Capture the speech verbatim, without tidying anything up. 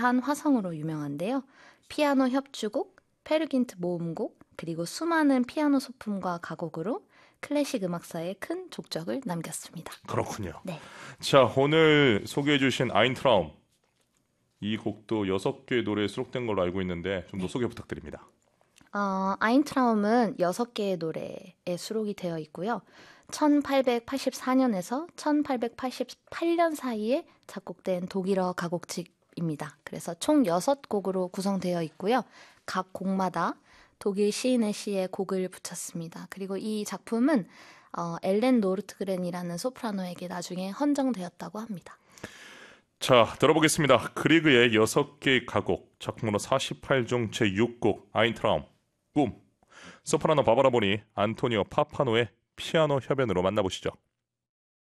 거대한 화성으로 유명한데요. 피아노 협주곡, 페르긴트 모음곡, 그리고 수많은 피아노 소품과 가곡으로 클래식 음악사에 큰 족적을 남겼습니다. 그렇군요. 네. 자, 오늘 소개해 주신 아인트라움. 이 곡도 여섯 개의 노래에 수록된 걸로 알고 있는데 좀 더 소개 부탁드립니다. 어, 아인트라움은 여섯 개의 노래에 수록이 되어 있고요. 천팔백팔십사 년에서 천팔백팔십팔 년 사이에 작곡된 독일어 가곡집입니다. 그래서 총 여섯 곡으로 구성되어 있고요. 각 곡마다 독일 시인의 시에 곡을 붙였습니다. 그리고 이 작품은 어, 엘렌 노르트그렌이라는 소프라노에게 나중에 헌정되었다고 합니다. 자, 들어보겠습니다. 그리그의 여섯 개의 가곡, 작품으로 사십팔 중 제육 곡 아인트라움, 꿈. 소프라노 바바라 보니 안토니오 파파노의 피아노 협연으로 만나보시죠.